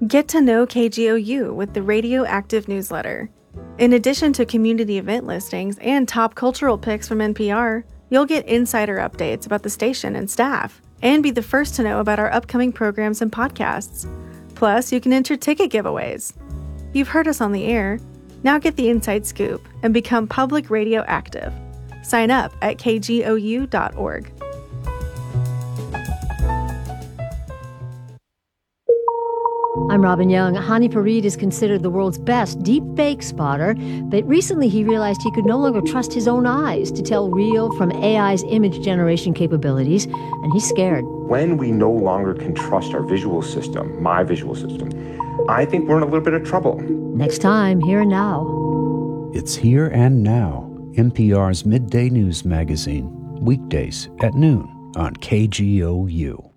Get to know KGOU with the Radioactive newsletter. In addition to community event listings and top cultural picks from NPR, you'll get insider updates about the station and staff, and be the first to know about our upcoming programs and podcasts. Plus, you can enter ticket giveaways. You've heard us on the air. Now get the inside scoop and become public radioactive. Sign up at kgou.org. I'm Robin Young. Hani Farid is considered the world's best deepfake spotter, but recently he realized he could no longer trust his own eyes to tell real from AI's image generation capabilities, and he's scared. When we no longer can trust our visual system, my visual system, I think we're in a little bit of trouble. Next time, Here and Now. It's Here and Now, NPR's midday news magazine, weekdays at noon on KGOU.